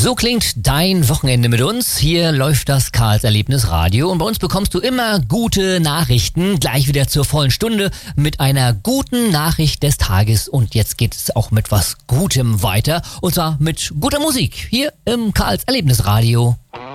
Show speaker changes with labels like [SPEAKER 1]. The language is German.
[SPEAKER 1] So klingt dein Wochenende mit uns. Hier läuft das Karls Erlebnis Radio und bei uns bekommst du immer gute Nachrichten. Gleich wieder zur vollen Stunde mit einer guten Nachricht des Tages. Und jetzt geht es auch mit was Gutem weiter. Und zwar mit guter Musik hier im Karls Erlebnis Radio.